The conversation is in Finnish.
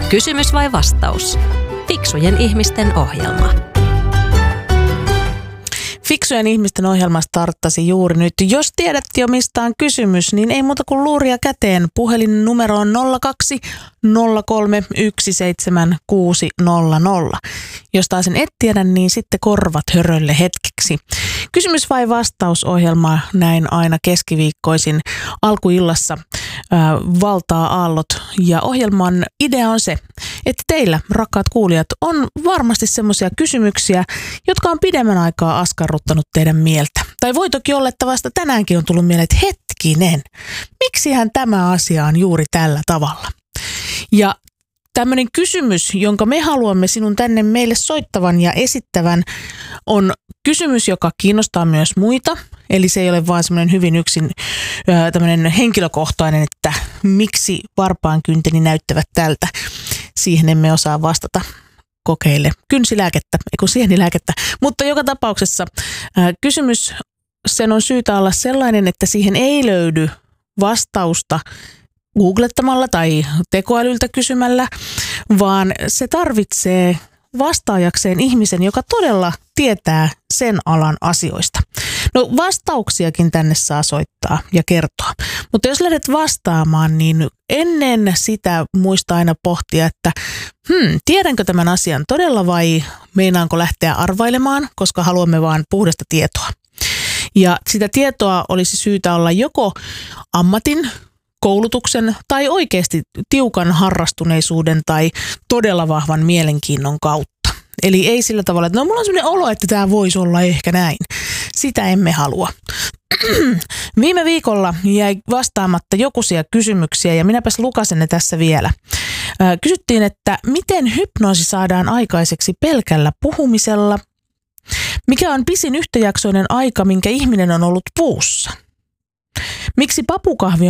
Kysymys vai vastaus? Fiksujen ihmisten ohjelma. Fiksujen ihmisten ohjelma starttasi juuri nyt. Jos tiedät jo mistä on kysymys, niin ei muuta kuin luuria käteen. Puhelin numero on 02 03 17600. Jos taas et tiedä, niin sitten korvat hörölle hetkeksi. Kysymys vai vastaus -ohjelma näin aina keskiviikkoisin alkuillassa valtaa aallot. Ja ohjelman idea on se, että teillä, rakkaat kuulijat, on varmasti semmoisia kysymyksiä, jotka on pidemmän aikaa askarruttanut teidän mieltä. Tai voi toki olla, että vasta tänäänkin on tullut mieleen, että hetkinen, miksihän tämä asia on juuri tällä tavalla. Ja tämmöinen kysymys, jonka me haluamme sinun tänne meille soittavan ja esittävän, on kysymys, joka kiinnostaa myös muita. Eli se ei ole vaan semmoinen hyvin yksin tämmöinen henkilökohtainen, että miksi varpaankynteni näyttävät tältä. Siihen emme osaa vastata. Kokeile kynsilääkettä, sienilääkettä. Mutta joka tapauksessa kysymys, sen on syytä olla sellainen, että siihen ei löydy vastausta googlettamalla tai tekoälyltä kysymällä, vaan se tarvitsee vastaajakseen ihmisen, joka todella tietää sen alan asioista. No vastauksiakin tänne saa soittaa ja kertoa, mutta jos lähdet vastaamaan, niin ennen sitä muista aina pohtia, että tiedänkö tämän asian todella vai meinaanko lähteä arvailemaan, koska haluamme vaan puhdasta tietoa. Ja sitä tietoa olisi syytä olla joko ammatin, koulutuksen tai oikeasti tiukan harrastuneisuuden tai todella vahvan mielenkiinnon kautta. Eli ei sillä tavalla, että mulla on sellainen olo, että tämä voisi olla ehkä näin. Sitä emme halua. Viime viikolla jäi vastaamatta jokuisia kysymyksiä ja minäpäs lukasen ne tässä vielä. Kysyttiin, että miten hypnoosi saadaan aikaiseksi pelkällä puhumisella? Mikä on pisin yhtäjaksoinen aika, minkä ihminen on ollut puussa? Miksi papukahvi